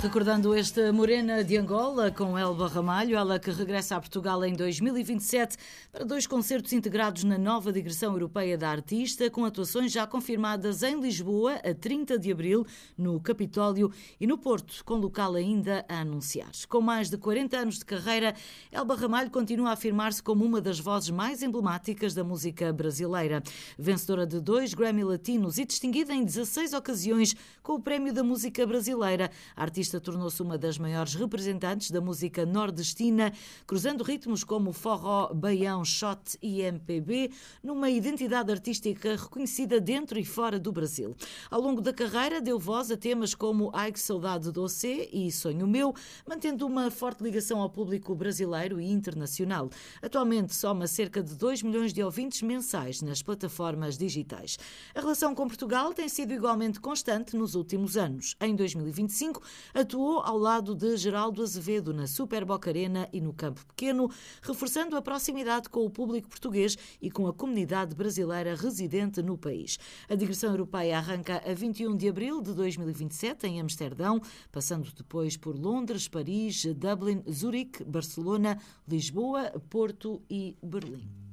Recordando este Morena de Angola com Elba Ramalho, ela que regressa a Portugal em 2027 para 2 concertos integrados na nova digressão europeia da artista, com atuações já confirmadas em Lisboa, a 30 de abril, no Capitólio, e no Porto, com local ainda a anunciar. Com mais de 40 anos de carreira, Elba Ramalho continua a afirmar-se como uma das vozes mais emblemáticas da música brasileira. Vencedora de 2 Grammy Latinos e distinguida em 16 ocasiões com o Prémio da Música Brasileira, a artista tornou-se uma das maiores representantes da música nordestina, cruzando ritmos como forró, baião, shot e MPB, numa identidade artística reconhecida dentro e fora do Brasil. Ao longo da carreira, deu voz a temas como Ai que Saudade de Você e Sonho Meu, mantendo uma forte ligação ao público brasileiro e internacional. Atualmente soma cerca de 2 milhões de ouvintes mensais nas plataformas digitais. A relação com Portugal tem sido igualmente constante nos últimos anos. Em 2025, atuou ao lado de Geraldo Azevedo na Super Boca Arena e no Campo Pequeno, reforçando a proximidade com o público português e com a comunidade brasileira residente no país. A digressão europeia arranca a 21 de abril de 2027 em Amsterdão, passando depois por Londres, Paris, Dublin, Zurique, Barcelona, Lisboa, Porto e Berlim.